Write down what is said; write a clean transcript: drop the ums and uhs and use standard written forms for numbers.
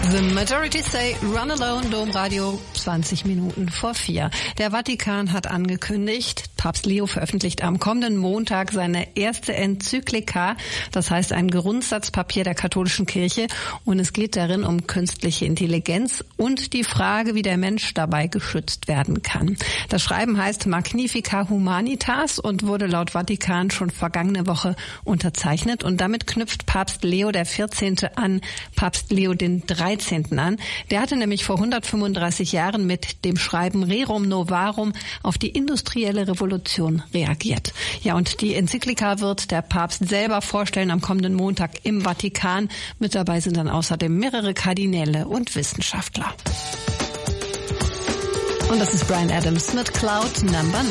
The Majority Say Run Alone, Domradio, 20 Minuten vor 4. Der Vatikan hat angekündigt, Papst Leo veröffentlicht am kommenden Montag seine erste Enzyklika, das heißt ein Grundsatzpapier der katholischen Kirche, und es geht darin um künstliche Intelligenz und die Frage, wie der Mensch dabei geschützt werden kann. Das Schreiben heißt Magnifica Humanitas und wurde laut Vatikan schon vergangene Woche unterzeichnet, und damit knüpft Papst Leo XIV. An Papst Leo XIII. an. Der hatte nämlich vor 135 Jahren mit dem Schreiben Rerum Novarum auf die industrielle Revolution reagiert. Ja, und die Enzyklika wird der Papst selber vorstellen am kommenden Montag im Vatikan. Mit dabei sind dann außerdem mehrere Kardinäle und Wissenschaftler. Und das ist Bryan Adams mit Cloud Number 9.